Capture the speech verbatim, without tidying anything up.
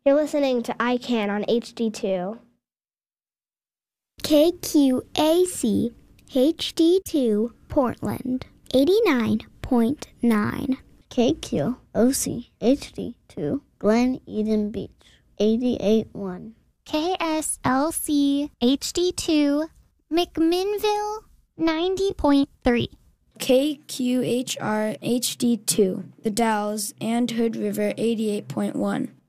You're listening to I Can on H D two. K Q A C H D two Portland, eighty-nine point nine. K Q O C H D two Glen Eden Beach, eighty-eight point one. K S L C H D two McMinnville, ninety point three. K Q H R H D two The Dalles and Hood River, eighty-eight point one.